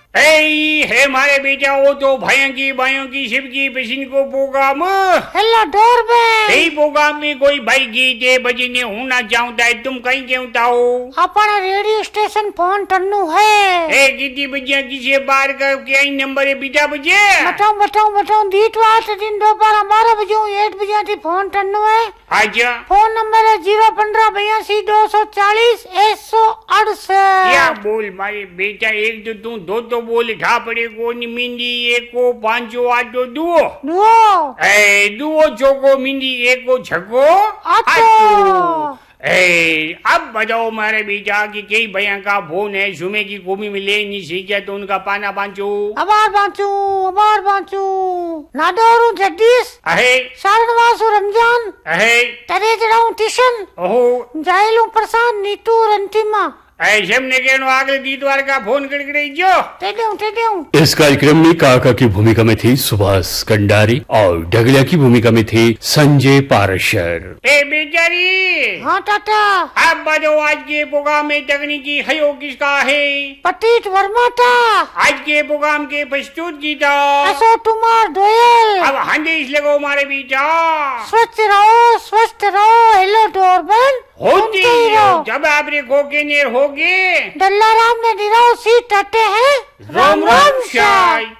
है हमारे बेटा, वो तो भाइयों की बायों की शिव की पिछन को प्रोग्राम। Hello doorbell. यही प्रोग्राम में कोई भाई गीते बजने होना चाहता है, तुम कहीं क्यों हो? अपना रेडियो स्टेशन फोन टन्नू है। कितनी बजे किसी बार का क्या नंबर है बेटा? बजे बताऊं दीतवार दिन दोपहर 12 बजे 8 बजे फोन टन्नू है। अच्छा, फोन नंबर है 01582 240 168। क्या बोल मारे बेटा, एक तो तू दो बोल ठा पड़े को मिंदी एक को पांचो आटो दुओ दुओ चौको मिंदी एक को छको आटो। अब बताओ मारे बेटा कि कई भैया का फोन है, सुमे की गोमी में ले नहीं सीखे तो उनका पाना बांचो अबार बांचू नाडोरू जगदीश सारणवासु रमजान तरे जड़ाऊ टिशन जायलू प्रसाद नीतू रंटिमा ने कहनो आगले दीतवार का फोन करके जो टेड्यू। इस कार्यक्रम में काका की भूमिका में थी सुभाष कंडारी और डगलिया की भूमिका में थे संजय पारशर। बेचारी हाँ टाटा। अब बताओ आज के प्रोग्राम में तकनीकी हयो किसका है? पतित वर्मा था। आज के प्रोग्राम के प्रस्तुत की था अशोक कुमार दोयल। अब हंदेश लगो हमारे बेटा, स्वस्थ रहो। हेलो डोरबेल होती रहो। जब आप रेखो के नेर होगे डल्ला राम ने निराव सी टटे हैं। राम राम शाय।